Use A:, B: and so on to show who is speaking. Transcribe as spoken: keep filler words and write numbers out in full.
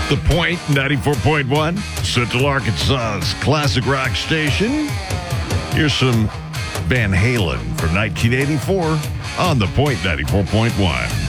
A: The Point ninety-four point one, Central Arkansas's classic rock station. Here's some Van Halen from nineteen eighty-four on The Point ninety-four point one.